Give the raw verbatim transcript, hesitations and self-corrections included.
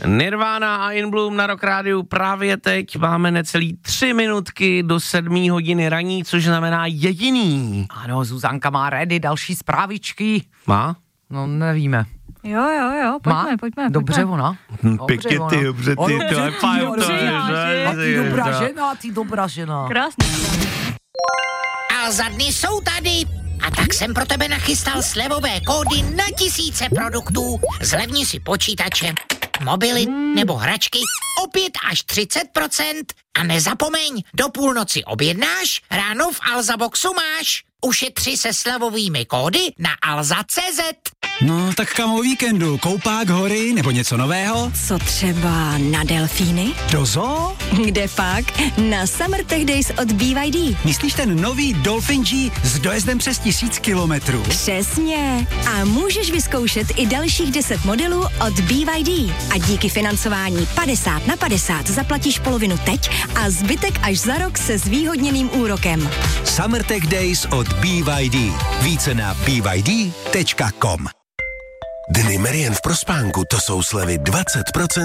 Nirvana a In Bloom na Rock Rádiu právě teď. Máme necelý tři minutky do sedmé hodiny raní, což znamená jediný. Ano, Zuzanka má ready další zprávičky. Má? No, nevíme. Jo, jo, jo, pojďme, má? pojďme. Dobře pojďme. ona. Pěkně ty, dobře ty, klepaj to, A ty dobrá žena, ty dobrá žena. Krásný. A za dny jsou tady. A tak jsem pro tebe nachystal slevové kódy na tisíce produktů. Zlevni si počítače, mobily nebo hračky o pět až třicet procent. A nezapomeň, do půlnoci objednáš, ráno v Alza Boxu máš. Ušetři se slevovými kódy na alza tečka cé zet. No, tak kam o víkendu? Koupák, hory nebo něco nového? Co třeba na delfíny? Do zoo? Kde pak? Na Summer Tech Days od B Y D. Myslíš ten nový Dolphin G s dojezdem přes tisíc kilometrů? Přesně. A můžeš vyzkoušet i dalších deset modelů od B Y D. A díky financování padesát na padesát zaplatíš polovinu teď a zbytek až za rok se zvýhodněným úrokem. Summer Tech Days od B Y D. Více na b y d tečka com. Dny Merian v Prospánku, to jsou slevy dvacet procent